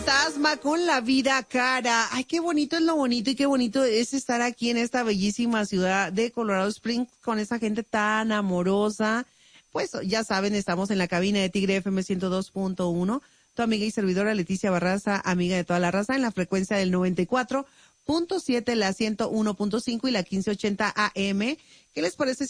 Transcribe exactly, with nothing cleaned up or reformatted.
Fantasma con la vida cara. Ay, qué bonito es lo bonito y qué bonito es estar aquí en esta bellísima ciudad de Colorado Springs con esa gente tan amorosa. Pues ya saben, estamos en la cabina de Tigre F M ciento dos punto uno. Tu amiga y servidora Leticia Barraza, amiga de toda la raza, en la frecuencia del noventa y cuatro punto siete, la ciento uno punto cinco y la quince ochenta A M. ¿Qué les parece